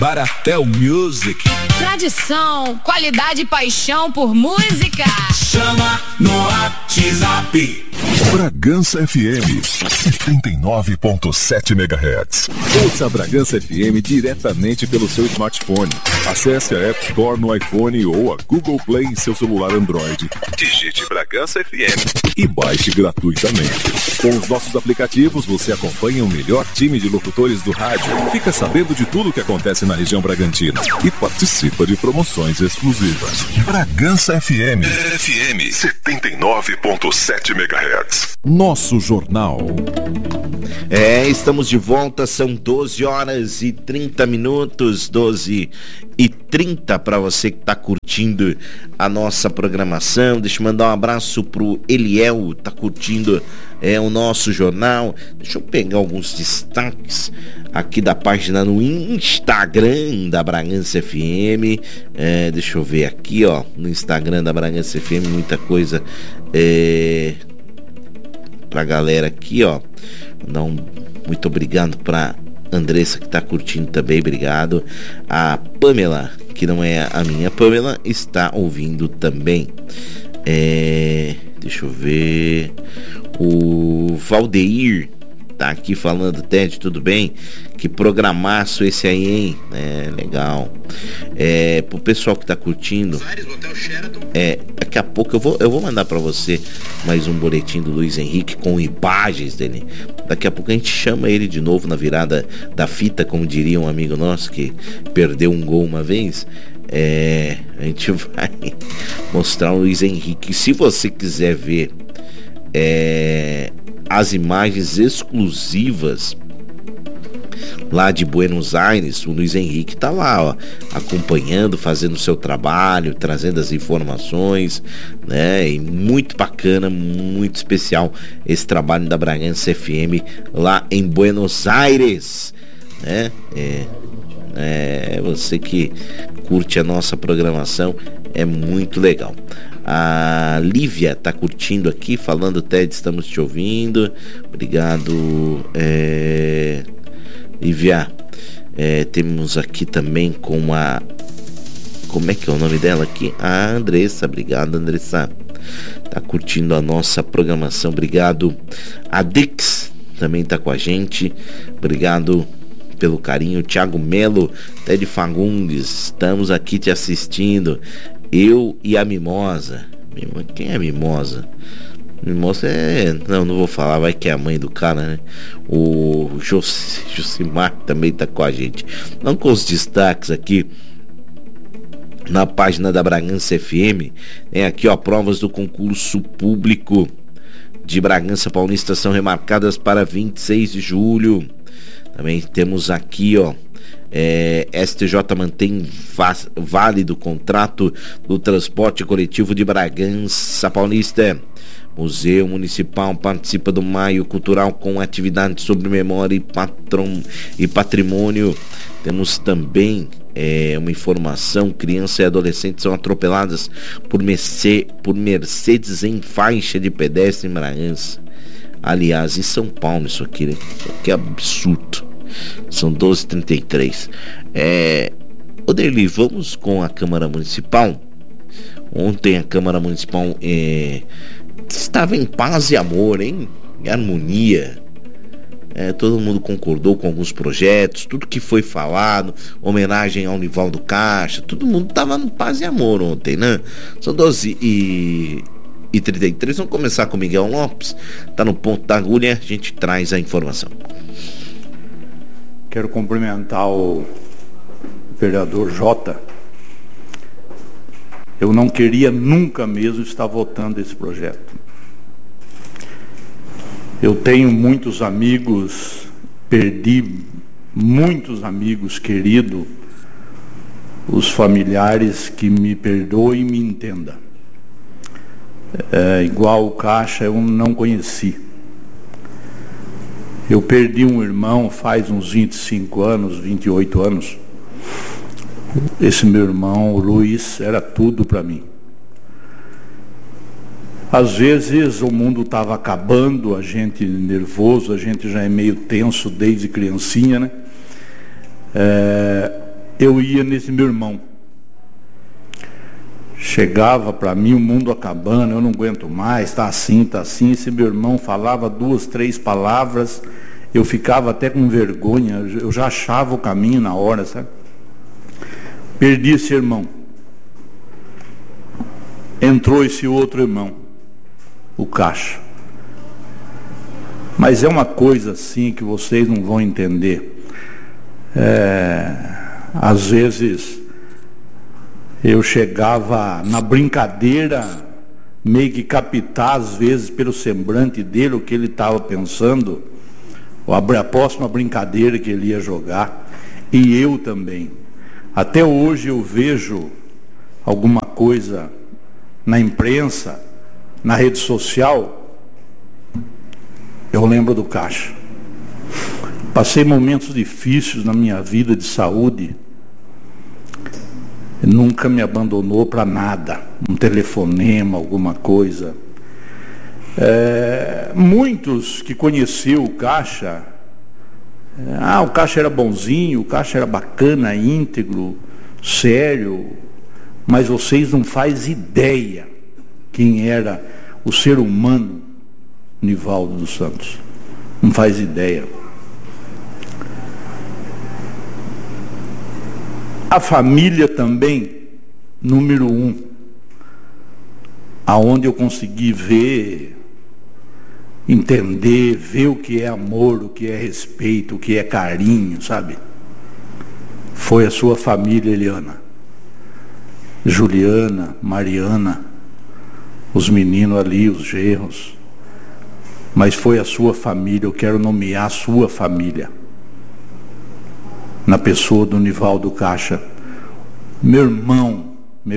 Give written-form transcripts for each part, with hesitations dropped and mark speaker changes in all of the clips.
Speaker 1: Baratel Music.
Speaker 2: Tradição, qualidade e paixão por música.
Speaker 1: Chama no WhatsApp.
Speaker 3: Bragança FM 79.7 MHz. Ouça a Bragança FM diretamente pelo seu smartphone. Acesse a App Store no iPhone ou a Google Play em seu celular Android. Digite Bragança FM e baixe gratuitamente. Com os nossos aplicativos, você acompanha o melhor time de locutores do rádio, fica sabendo de tudo o que acontece na região Bragantina e participa de promoções exclusivas. Bragança FM 79.7 MHz. Nosso Jornal.
Speaker 4: Estamos de volta, são 12 horas e 30 minutos, 12h30 para você que está curtindo a nossa programação. Deixa eu mandar um abraço pro Eliel, tá curtindo o nosso jornal. Deixa eu pegar alguns destaques aqui da página no Instagram da Bragança FM. Deixa eu ver aqui, ó, no Instagram da Bragança FM, muita coisa pra galera aqui, ó. Muito obrigado pra Andressa que tá curtindo também, obrigado. A Pamela, que não é a minha Pamela, está ouvindo também. Deixa eu ver. O Valdeir tá aqui falando, Ted, tudo bem? Que programaço esse aí, hein? Legal. Pro pessoal que tá curtindo, daqui a pouco eu vou mandar pra você mais um boletim do Luiz Henrique com imagens dele. Daqui a pouco a gente chama ele de novo na virada da fita, como diria um amigo nosso que perdeu um gol uma vez. A gente vai mostrar o Luiz Henrique. Se você quiser ver as imagens exclusivas lá de Buenos Aires, o Luiz Henrique tá lá, ó, acompanhando, fazendo o seu trabalho, trazendo as informações, né? E muito bacana, muito especial esse trabalho da Bragança FM lá em Buenos Aires, né? Você que curte a nossa programação, é muito legal. A Lívia tá curtindo aqui, falando, Ted, estamos te ouvindo. Obrigado, Lívia. Temos aqui também com a... Como é que é o nome dela aqui? A Andressa. Obrigado, Andressa. Tá curtindo a nossa programação. Obrigado. A Dix também tá com a gente. Obrigado pelo carinho. Thiago Melo, Ted Fagundes, estamos aqui te assistindo. Eu e a Mimosa. Quem é a Mimosa? Mimosa não vou falar, vai que é a mãe do cara, né? O Josimar também tá com a gente. Vamos com os destaques aqui na página da Bragança FM. Aqui, ó, provas do concurso público de Bragança Paulista são remarcadas para 26 de julho. Também temos aqui, ó, STJ mantém válido o contrato do transporte coletivo de Bragança Paulista. Museu Municipal participa do Maio Cultural com atividades sobre memória e patrimônio. Temos também uma informação: crianças e adolescentes são atropeladas por Mercedes em faixa de pedestre em Bragança. Aliás, em São Paulo isso aqui, né? Que absurdo. São 12h33. Oderli, vamos com a Câmara Municipal. Ontem a Câmara Municipal estava em paz e amor, hein? Em harmonia. Todo mundo concordou com alguns projetos, tudo que foi falado, homenagem ao Nivaldo Caixa, todo mundo estava no paz e amor ontem, né? São 12h33. Vamos começar com o Miguel Lopes. Tá no ponto da agulha, a gente traz a informação.
Speaker 5: Quero cumprimentar o vereador Jota. Eu não queria nunca mesmo estar votando esse projeto. Eu tenho muitos amigos, perdi muitos amigos queridos, os familiares que me perdoem e me entendam. Igual o Caixa eu não conheci. Eu perdi um irmão faz uns 25 anos, 28 anos. Esse meu irmão, o Luiz, era tudo para mim. Às vezes o mundo estava acabando, a gente nervoso, a gente já é meio tenso desde criancinha, né? eu ia nesse meu irmão. Chegava para mim, o mundo acabando, eu não aguento mais, tá assim. Esse meu irmão falava 2, 3 palavras, eu ficava até com vergonha, eu já achava o caminho na hora, sabe? Perdi esse irmão. Entrou esse outro irmão, o Caixa. Mas é uma coisa assim que vocês não vão entender. Às vezes eu chegava na brincadeira, meio que captar às vezes pelo semblante dele o que ele estava pensando, ou a próxima brincadeira que ele ia jogar, e eu também. Até hoje eu vejo alguma coisa na imprensa, na rede social, eu lembro do Caixa. Passei momentos difíceis na minha vida de saúde. Nunca me abandonou para nada. Um telefonema, alguma coisa. Muitos que conheciam o Caixa, o Caixa era bonzinho, o Caixa era bacana, íntegro, sério, mas vocês não fazem ideia quem era o ser humano Nivaldo dos Santos. Não faz ideia. A família também, número 1, aonde eu consegui ver, entender, ver o que é amor, o que é respeito, o que é carinho, sabe? Foi a sua família, Eliana, Juliana, Mariana, os meninos ali, os genros. Mas foi a sua família, eu quero nomear a sua família, na pessoa do Nivaldo Caixa. Meu irmão.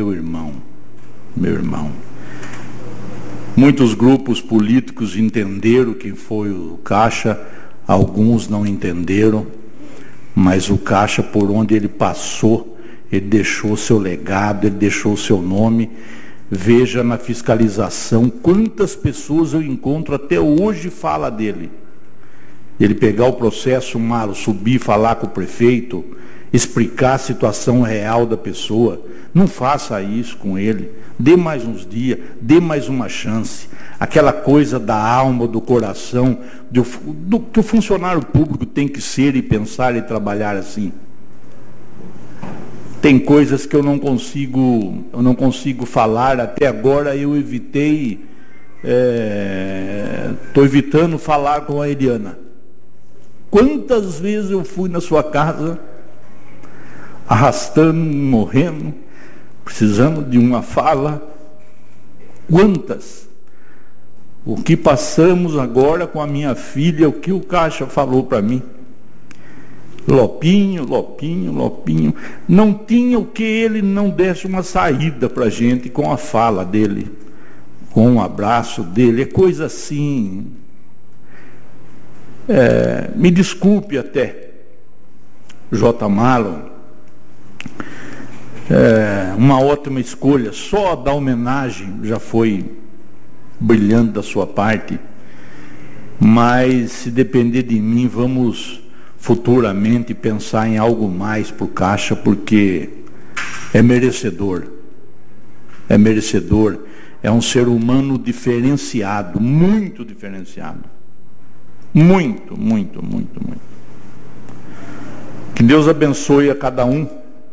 Speaker 5: Muitos grupos políticos entenderam quem foi o Caixa, alguns não entenderam, mas o Caixa, por onde ele passou, ele deixou seu legado, ele deixou seu nome. Veja na fiscalização quantas pessoas eu encontro até hoje fala dele. Ele pegar o processo malo, subir, falar com o prefeito, explicar a situação real da pessoa. Não faça isso com ele. Dê mais uns dias, dê mais uma chance. Aquela coisa da alma, do coração, do que o funcionário público tem que ser e pensar e trabalhar assim. Tem coisas que eu não consigo falar. Até agora eu evitei, estou evitando falar com a Eliana. Quantas vezes eu fui na sua casa, arrastando, morrendo, precisando de uma fala. Quantas? O que passamos agora com a minha filha, o que o Caixa falou para mim. Lopinho. Não tinha o que ele não desse uma saída para a gente com a fala dele, com um abraço dele. É coisa assim. Me desculpe até, J. Marlon, uma ótima escolha. Só da homenagem já foi brilhante da sua parte, mas se depender de mim, vamos futuramente pensar em algo mais para o Caixa, porque é merecedor, é um ser humano diferenciado, muito diferenciado. Muito. Que Deus abençoe a cada um.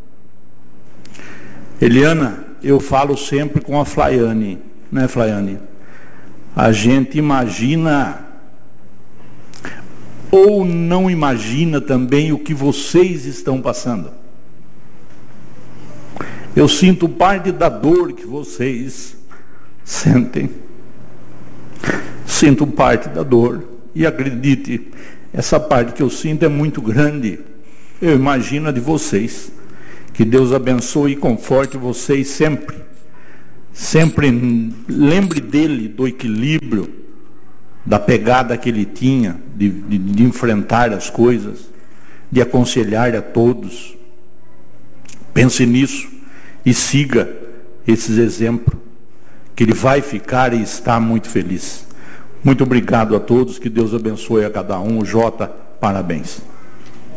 Speaker 5: Eliana, eu falo sempre com a Flaiane, né, Flaiane? A gente imagina ou não imagina também o que vocês estão passando. Eu sinto parte da dor que vocês sentem. Sinto parte da dor. E acredite, essa parte que eu sinto é muito grande. Eu imagino a de vocês. Que Deus abençoe e conforte vocês sempre. Sempre lembre dele, do equilíbrio, da pegada que ele tinha, de enfrentar as coisas, de aconselhar a todos. Pense nisso e siga esses exemplos, que ele vai ficar e está muito feliz. Muito obrigado a todos, que Deus abençoe a cada um. Jota, parabéns.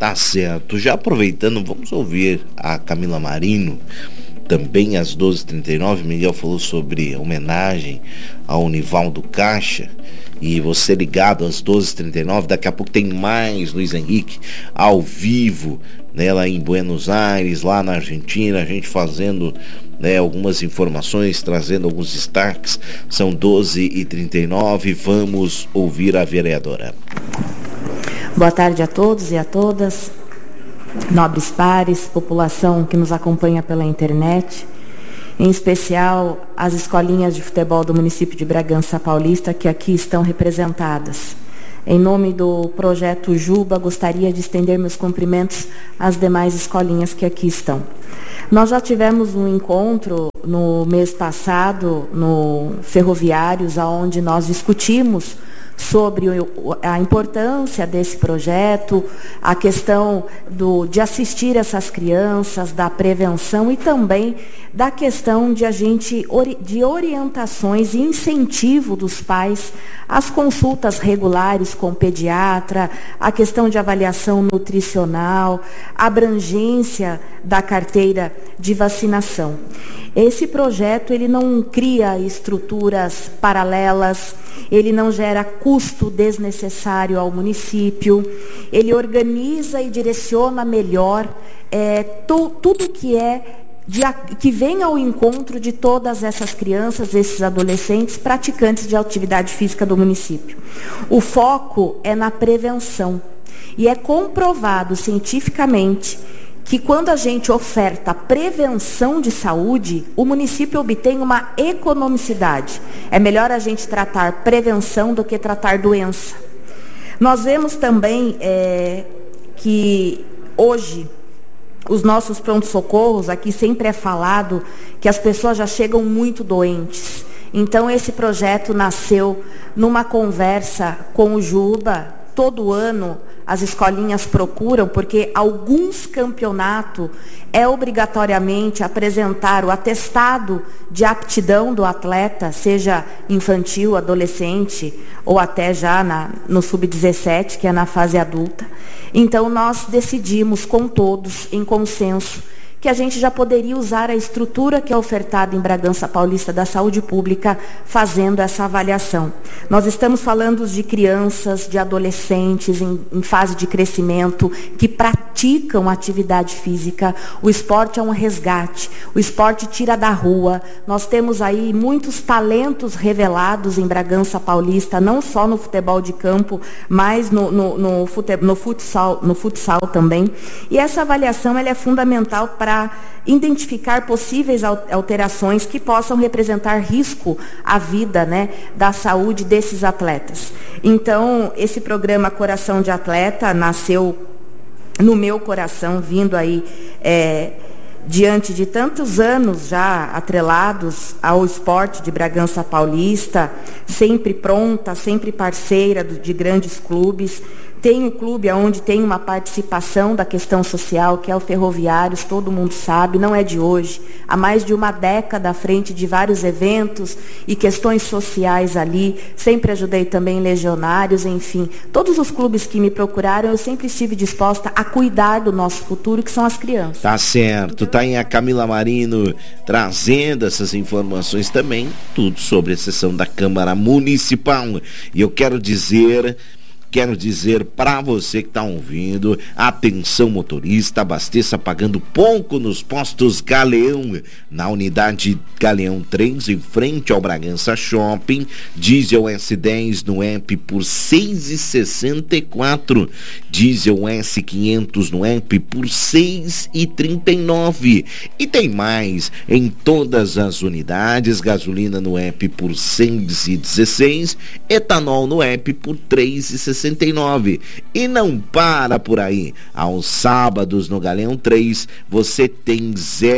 Speaker 4: Tá certo. Já aproveitando, vamos ouvir a Camila Marino. Também às 12h39, Miguel falou sobre homenagem ao Nivaldo Caixa. E você ligado às 12h39, daqui a pouco tem mais Luiz Henrique ao vivo, né, lá em Buenos Aires, lá na Argentina, a gente fazendo, né, algumas informações, trazendo alguns destaques. São 12h39, vamos ouvir a vereadora.
Speaker 6: Boa tarde a todos e a todas, nobres pares, população que nos acompanha pela internet, em especial as escolinhas de futebol do município de Bragança Paulista que aqui estão representadas. Em nome do projeto Juba, gostaria de estender meus cumprimentos às demais escolinhas que aqui estão. Nós já tivemos um encontro no mês passado, no Ferroviários, onde nós discutimos sobre a importância desse projeto, a questão de assistir essas crianças, da prevenção e também da questão de orientações e incentivo dos pais às consultas regulares com o pediatra, a questão de avaliação nutricional, a abrangência da carteira de vacinação. Esse projeto, ele não cria estruturas paralelas, ele não gera custo desnecessário ao município, ele organiza e direciona melhor tudo que vem ao encontro de todas essas crianças, esses adolescentes praticantes de atividade física do município. O foco é na prevenção e é comprovado cientificamente que quando a gente oferta prevenção de saúde, o município obtém uma economicidade. É melhor a gente tratar prevenção do que tratar doença. Nós vemos também que hoje os nossos pronto-socorros, aqui sempre é falado que as pessoas já chegam muito doentes. Então esse projeto nasceu numa conversa com o Juba. Todo ano as escolinhas procuram, porque alguns campeonatos é obrigatoriamente apresentar o atestado de aptidão do atleta, seja infantil, adolescente ou até já no sub-17, que é na fase adulta. Então nós decidimos com todos, em consenso, que a gente já poderia usar a estrutura que é ofertada em Bragança Paulista da Saúde Pública, fazendo essa avaliação. Nós estamos falando de crianças, de adolescentes em fase de crescimento, que praticam atividade física. O esporte é um resgate, o esporte tira da rua. Nós temos aí muitos talentos revelados em Bragança Paulista, não só no futebol de campo, mas no futsal também. E essa avaliação ela é fundamental para identificar possíveis alterações que possam representar risco à vida, né, da saúde desses atletas. Então, esse programa Coração de Atleta nasceu no meu coração, vindo aí diante de tantos anos já atrelados ao esporte de Bragança Paulista, sempre pronta, sempre parceira de grandes clubes. Tem um clube onde tem uma participação da questão social, que é o Ferroviários, todo mundo sabe, não é de hoje. Há mais de uma década à frente de vários eventos e questões sociais ali. Sempre ajudei também legionários, enfim. Todos os clubes que me procuraram, eu sempre estive disposta a cuidar do nosso futuro, que são as crianças.
Speaker 4: Tá certo. Tá aí a Camila Marino trazendo essas informações também, tudo sobre a sessão da Câmara Municipal. E eu quero dizer para você que está ouvindo, atenção motorista, abasteça pagando pouco nos postos Galeão, na unidade Galeão 3, em frente ao Bragança Shopping, diesel S10 no app por R$ 6,64, diesel S500 no app por R$ 6,39, e tem mais, em todas as unidades, gasolina no app por R$ 6,16, etanol no app por R$ 3,69. E não para por aí. Aos sábados no Galeão 3 você tem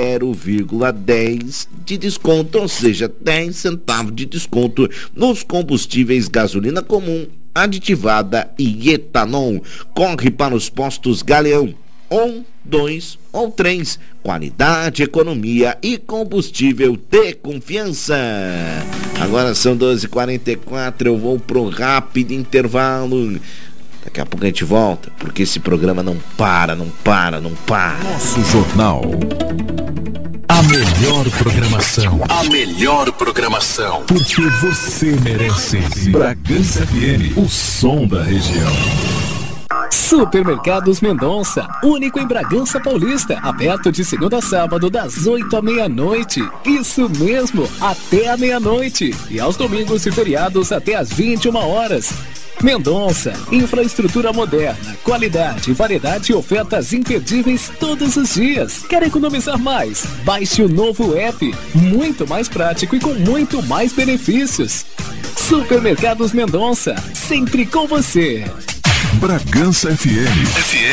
Speaker 4: 0,10 de desconto, ou seja, 10 centavos de desconto nos combustíveis gasolina comum, aditivada e etanol. Corre para os postos Galeão 1, 2 ou 3. Qualidade, economia e combustível de confiança. Agora são 12h44, eu vou pro rápido intervalo. Daqui Daqui a pouco a gente volta, porque esse programa não para.
Speaker 3: Nosso jornal.
Speaker 1: A melhor programação. A melhor programação. Porque você merece.
Speaker 3: Bragança FM, o som da região.
Speaker 7: Supermercados Mendonça, único em Bragança Paulista, aberto de segunda a sábado das 8 à meia-noite. Isso mesmo, até a meia-noite. E aos domingos e feriados até às 21 horas. Mendonça, infraestrutura moderna, qualidade, variedade e ofertas imperdíveis todos os dias. Quer economizar mais? Baixe o novo app, muito mais prático e com muito mais benefícios. Supermercados Mendonça, sempre com você.
Speaker 3: Bragança FM.